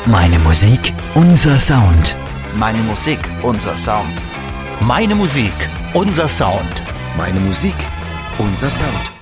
Meine Musik, unser Sound. Meine Musik, unser Sound. Meine Musik, unser Sound. Meine Musik, unser Sound.